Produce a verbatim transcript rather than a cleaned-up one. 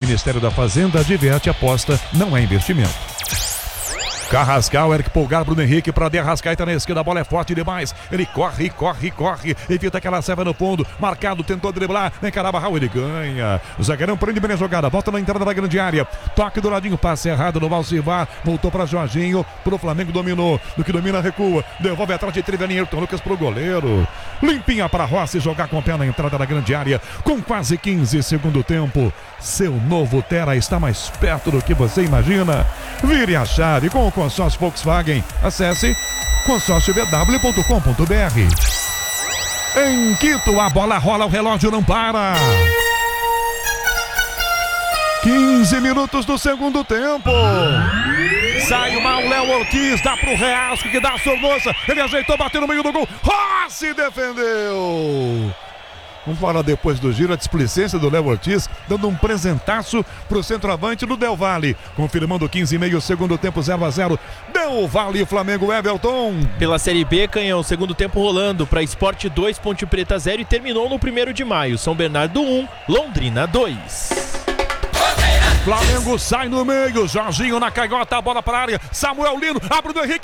Ministério da Fazenda adverte: aposta não é investimento. Carrascal, Eric Pulgar, Bruno Henrique para De Arrascaeta na esquerda, a bola é forte demais, ele corre, corre, corre, evita aquela serva no fundo, marcado, tentou driblar, vem Carabarral, ele ganha, o zagueirão prende bem a jogada, volta na entrada da grande área, toque do ladinho, passe errado no Valcivar, voltou para Jorginho, pro Flamengo, dominou, no que domina recua, devolve atrás de Trivelinho, Ayrton Lucas pro goleiro, limpinha para Rossi, jogar com o pé na entrada da grande área, com quase quinze segundo tempo, seu novo Terra está mais perto do que você imagina, vire a chave com o consórcio Volkswagen. Acesse consórcio b w ponto com ponto b r. Em Quito, a bola rola, o relógio não para. quinze minutos do segundo tempo. Sai mal Léo Ortiz, dá pro Reasco que dá a sornoça. Ele ajeitou, bateu no meio do gol. Rossi defendeu. Vamos falar depois do giro, a displicência do Léo Ortiz, dando um presentaço pro centroavante do Del Valle. Confirmando quinze e meio, segundo tempo, zero a zero. Del Valle, Flamengo, Everton. Pela Série B, Canhão, segundo tempo rolando para Sport dois, Ponte Preta zero e terminou no primeiro de maio. São Bernardo um, Londrina dois. Flamengo sai no meio, Jorginho na canhota, a bola para a área. Samuel Lino, abre do Henrique.